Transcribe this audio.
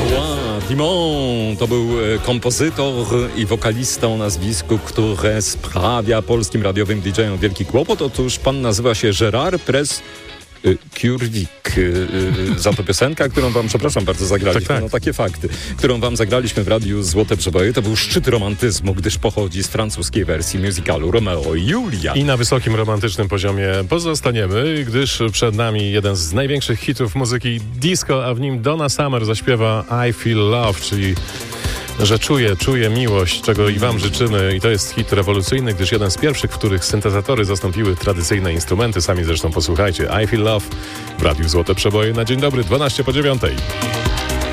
Dimon to był kompozytor i wokalista o nazwisku, które sprawia polskim radiowym DJ-om wielki kłopot. Otóż pan nazywa się Gérard Kurwik. Za to piosenka, którą wam, przepraszam bardzo, zagraliśmy. Tak. No takie fakty. Którą wam zagraliśmy w radiu Złote Przeboje. To był szczyt romantyzmu, gdyż pochodzi z francuskiej wersji musicalu Romeo i Julia. I na wysokim romantycznym poziomie pozostaniemy, gdyż przed nami jeden z największych hitów muzyki disco, a w nim Donna Summer zaśpiewa I Feel Love, czyli że czuję miłość, czego i wam życzymy. I to jest hit rewolucyjny, gdyż jeden z pierwszych, w których syntezatory zastąpiły tradycyjne instrumenty. Sami zresztą posłuchajcie. I Feel Love w Radiu Złote Przeboje na dzień dobry, 12 po 9.